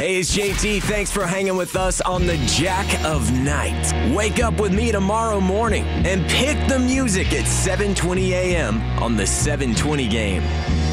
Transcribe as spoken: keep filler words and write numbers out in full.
Hey, it's J T. Thanks for hanging with us on the Jack of Night. Wake up with me tomorrow morning and pick the music at seven twenty a m on the seven twenty game.